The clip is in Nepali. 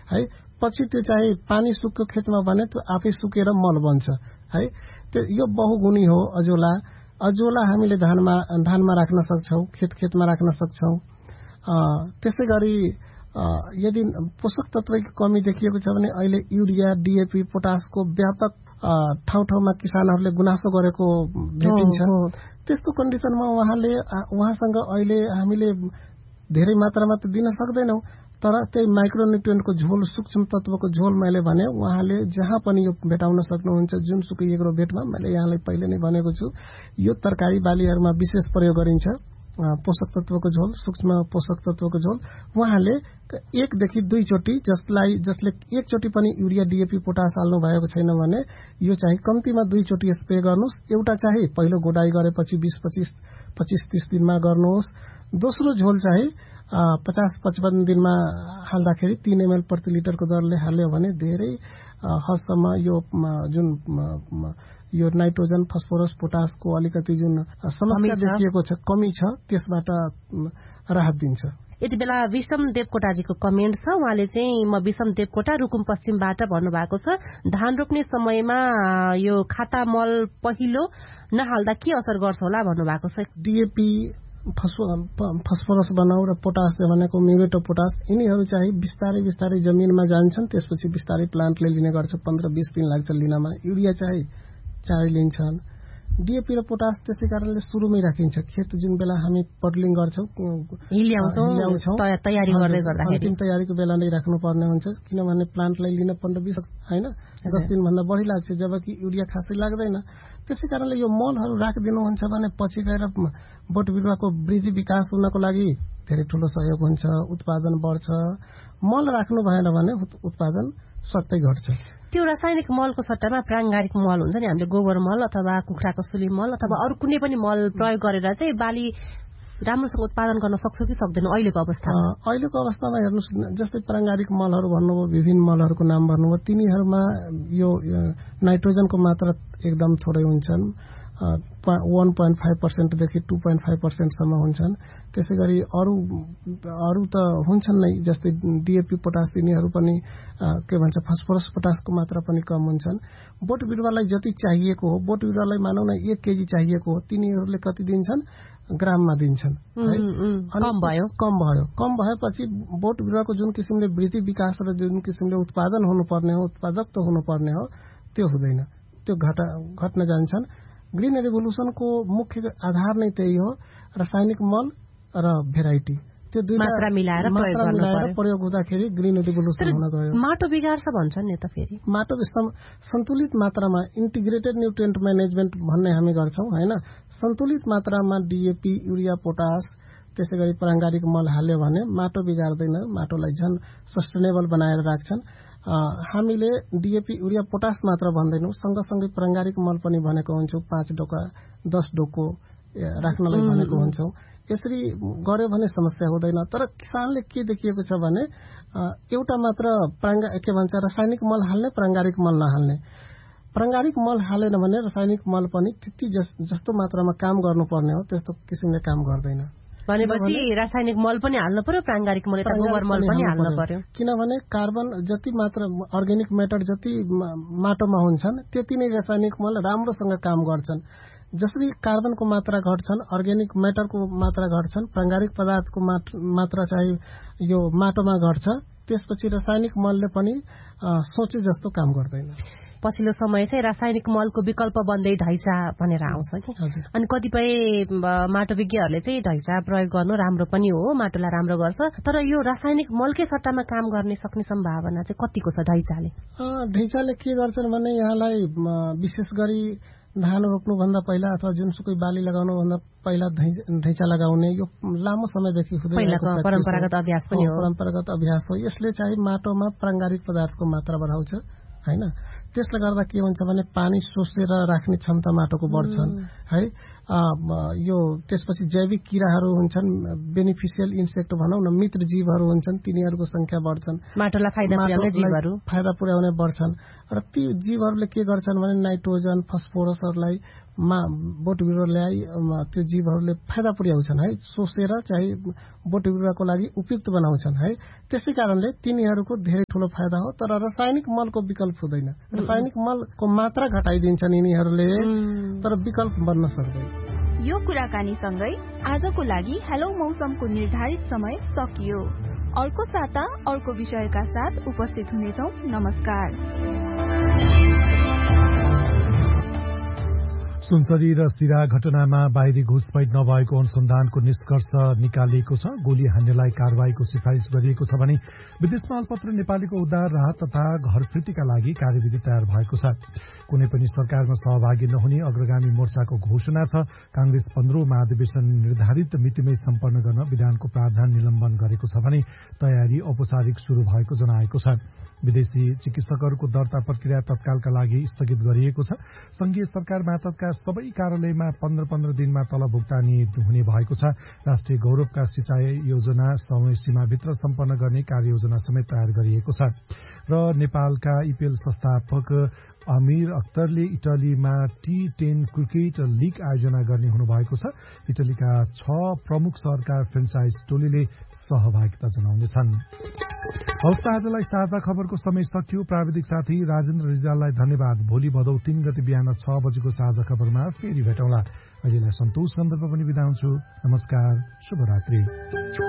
है। पछि त्यो चाहिँ पानी सुक्यो खेतमा भने त्यो आफै सुकेर मल बन्छ है। त्यो यो बहुगुणी हो अजोला। अजोला हामीले धानमा राख्न सक्छौं, खेतमा राख्न सक्छौं। त्यसै गरी यदि पोषक तत्वको कमी देखिएको छ भने अहिले युरिया, डीएपी, पोटासको व्यापक ठाउँ-ठाउँमा किसानहरूले गुनासो गरेको भेटिन्छ। त्यस्तो कन्डिसनमा उहाँसँग अहिले हामीले धेरै मात्रामा त दिन सक्दैनौं, तर त्यही माइक्रोन्युट्रिएन्टको झोल, सूक्ष्म तत्वको झोल मैले भने उहाँले जहाँ पनि यो भेटाउन सक्नुहुन्छ। जुनसुकै एग्रो भेटमा मैले यहाँलाई पहिले नै भनेको छु, यो तरकारी बालीहरूमा विशेष प्रयोग गरिन्छ पोषक तत्वको झोल, सूक्ष्म पोषक तत्वको झोल। उहाँले 1 देखि 2 चोटि जसले 1 चोटि पनि युरिया, डीएपी, पोटास हाल्नु भएको छैन भने यो चाहिँ कम्तीमा 2 चोटि स्प्रे गर्नुहोस्। एउटा चाहिँ पहिलो गोडाई गरेपछि 20-25-30 दिनमा गर्नुहोस्। दोस्रो झोल चाहिँ 50-55 दिनमा हाल्दाखेरि 3 ml प्रति लिटरको दरले हाल्यो भने धेरै हदसम्म यो जुन यो नाइट्रोजन, फस्फोरस, पोटासको अलिकति जुन समस्या देखिएको छ, कमी छ, त्यसबाट राहत दिन्छ। यति बेला विषम देवकोटाजीको कमेन्ट छ। उहाँले चाहिँ म विषम देवकोटा रुकुम पश्चिमबाट भन्नुभएको छ, धान रोप्ने समयमा यो खाता मल पहिलो नहाल्दा के असर गर्छ होला भन्नुभएको छ। डीएपी, फस्फोरस बनाऊ र पोटास भनेको म्युरेट पोटास, यिनीहरू चाहिँ बिस्तारै जमिनमा जान्छन्, त्यसपछि बिस्तारै प्लान्टले लिने गर्छ। 15-20 दिन लाग्छ लिनमा। युरिया चाहिँ चाँडै लिन्छन्। डीएपी र पोटास त्यसै कारणले सुरुमै राखिन्छ। खेत जुन बेला हामी पडलिङ गर्छौं, हिल्याउँछौं, तयारी गर्दै गर्दाखेरि अन्तिम तयारीको बेला नै राख्नुपर्ने हुन्छ, किनभने प्लान्टलाई लिन 15-20 हैन 10 दिन भन्दा बढी लाग्छ, जबकि युरिया खासै लाग्दैन। त्यसै कारणले यो मलहरू राखिदिनुहुन्छ भने पछि गएर बोट बिरुवाको वृद्धि विकास हुनको लागि धेरै ठूलो सहयोग हुन्छ, उत्पादन बढ्छ। मल राख्नु भएन भने उत्पादन सट्टै घट्छ। त्यो रासायनिक मलको सट्टामा प्राङ्गारिक मल हुन्छ नि, हामीले गोबर मल अथवा कुखुराको सुली मल अथवा अरू कुनै पनि मल प्रयोग गरेर चाहिँ बाली राम्रोसँग उत्पादन गर्न सक्छौ कि सक्दैन अहिलेको अवस्थामा? अहिलेको अवस्थामा हेर्नुस्, जस्तै प्राङ्गारिक मलहरू भन्नुभयो, विभिन्न मलहरूको नाम भन्नुभयो, तिनीहरूमा यो नाइट्रोजनको मात्रा एकदम थोरै हुन्छन्। 1.5% देखि 2.5% सम्म हुन्छन्। त्यसै गरी अरू त हुन्छन् नै, जस्तै डीएपी, पोटास, तिनीहरू पनि के भन्छ फस्फोरस, पोटासको मात्रा पनि कम हुन्छन्। बोट बिरुवालाई जति चाहिएको हो, बोट बिरुवालाई मानौ न 1 केजी चाहिएको हो, तिनीहरूले कति दिन्छन्? ग्राममा दिन्छन् है। कम भएपछि बोट बिरुवाको जुन किसिमले वृद्धि विकास र जुन किसिमले उत्पादन हुनुपर्ने हो, उत्पादकत्व हुनुपर्ने हो, त्यो हुँदैन, त्यो घट्न जान्छन्। ग्रीन रेभोल्युसनको मुख्य आधार नै त्यही हो, रासायनिक मल र भेराइटी, त्यो दुई मात्रा मिलाएर प्रयोग हुँदाखेरि ग्रीन रेभोल्युसन हुन गयो। माटो बिगार्छ भन्छन् नि त फेरि? माटो सन्तुलित मात्रामा इन्टिग्रेटेड न्युट्रिएन्ट म्यानेजमेन्ट भन्ने हामी गर्छौं हैन। सन्तुलित मात्रामा डीएपी, युरिया, पोटास, त्यसै गरी प्राङ्गारिक मल हाल्यो भने माटो बिगार्दैन, माटोलाई झन सस्टेनेबल बनाएर राख्छन्। हामीले डीएपी, युरिया, पोटास मात्र भन्दैनौं, सँगसँगै प्राङ्गारिक मल पनि भनेको हुन्छौं। 5 डोका 10 डोको राख्नलाई भनेको हुन्छौं। यसरी गर्यो भने समस्या हुँदैन। तर किसानले के देखिएको छ भने एउटा मात्र रासायनिक मल हाल्ने, प्राङ्गारिक मल नहाल्ने। प्राङ्गारिक मल हालेन भने रासायनिक मल पनि त्यति जस्तो मात्रामा काम गर्नुपर्ने हो त्यस्तो किसिमले काम गर्दैन। भनेपछि रासायनिक मल पनि हाल्नु पर्यो, प्राङ्गारिक मल अथवा गोबर मल पनि हाल्नु पर्यो। किनभने कार्बन जति मात्रा, अर्ग्यानिक म्याटर जति माटोमा हुन्छन् त्यति नै रासायनिक मल राम्रोसँग काम गर्छन्। जसरी कार्बनको मात्रा घट्छन्, अर्ग्यानिक म्याटरको मात्रा घट्छन्, प्राङ्गारिक पदार्थको मात्रा चाहिँ यो माटोमा घट्छ, त्यसपछि रासायनिक मलले पनि सोचे जस्तो काम गर्दैन। पछिल्लो समय चाहिँ रासायनिक मलको विकल्प बन्दै ढैचा भनेर आउँछ कि, अनि कतिपय माटोविज्ञहरूले चाहिँ ढैचा प्रयोग गर्नु राम्रो पनि हो, माटोलाई राम्रो गर्छ, तर यो रासायनिक मलकै सट्टामा काम गर्ने सक्ने सम्भावना चाहिँ कतिको छ ढैचाले? ढैचाले के गर्छन् भने यहाँलाई विशेष गरी धान रोप्नुभन्दा पहिला अथवा जुनसुकै बाली लगाउनुभन्दा पहिला ढैचा लगाउने यो लामो समयदेखि हुँदै आएको परम्परागत अभ्यास पनि हो। परम्परागत अभ्यास हो। यसले चाहिँ माटोमा प्राङ्गारिक पदार्थको मात्रा बढाउँछ हैन। त्यसले गर्दा के हुन्छ भने पानी सोसेर राख्ने क्षमता माटोको बढ्छन् है। यो त्यसपछि जैविक किराहरू हुन्छन्, बेनिफिसियल इन्सेक्ट भनौं न, मित्र जीवहरू हुन्छन्, तिनीहरूको संख्या बढ्छन्, माटोलाई फाइदा पुर्याउने जीवहरू फाइदा पुर्याउने बढ्छन्। र ती जीवहरूले के गर्छन् भने नाइट्रोजन फस्फोरसहरूलाई बोट बिरुवालाई त्यो जीवहरूले फाइदा पुर्याउँछन् है, सोसेर चाहिँ बोट बिरुवाको लागि उपयुक्त बनाउँछन् है। त्यसै कारणले तिनीहरूको धेरै ठूलो फाइदा हो। तर रासायनिक मलको विकल्प हुँदैन। रासायनिक मलको मात्रा घटाइदिन्छन् यिनीहरूले, तर विकल्प बन्न सक्दैन। यो कुराकानीसँगै आजको लागि हेलो मौसमको निर्धारित समय सकियो। अर्को साता अर्को विषयका साथ उपस्थित हुनेछौं। नमस्कार। सुनसरी र सिरा घटनामा बाहिरी घुसपैठ नभएको अनुसन्धानको निष्कर्ष निकालिएको छ। गोली हान्नेलाई कारवाहीको सिफारिस गरिएको छ भने विदेशमा अलपत्र नेपालीको उद्धार, राहत तथा घर फिर्तीका लागि कार्यविधि तयार भएको छ। कुनै पनि सरकारमा सहभागी नहुने अग्रगामी मोर्चाको घोषणा छ। कांग्रेस 15औं महाधिवेशन निर्धारित मितिमै सम्पन्न गर्न विधानको प्रावधान निलम्बन गरेको छ भने तयारी औपचारिक शुरू भएको जनाएको छ। विदेशी चिकित्सकहरूको दर्ता प्रक्रिया तत्कालका लागि स्थगित गरिएको छ। संघीय सरकार मातहतका सबै कार्यालयमा 15-15 दिनमा तलब भुक्तानी हुने भएको छ। राष्ट्रिय गौरवका सिंचाई योजना समय सीमाभित्र सम्पन्न गर्ने कार्ययोजना समेत तयार गरिएको छ। र नेपालका IPL संस्थापक अमीर अख्तरले इटलीमा T10 क्रिकेट लीग आयोजना गर्ने हुनुभएको छ। इटलीका 6 प्रमुख शहरका फ्रेन्चाइज टोलीले सहभागिता जनाउनेछन्। हवस् त आजलाई साझा खबरको समय सकियो। प्राविधिक साथी राजेन्द्र रिजाललाई धन्यवाद। भोलि भदौ 3 गते बिहान 6 बजेको साझा खबरमा फेरि भेटौँला। अहिलेलाई सन्तोष गन्तव्य पनि बिदा हुन्छु। नमस्कार, शुभरात्रि।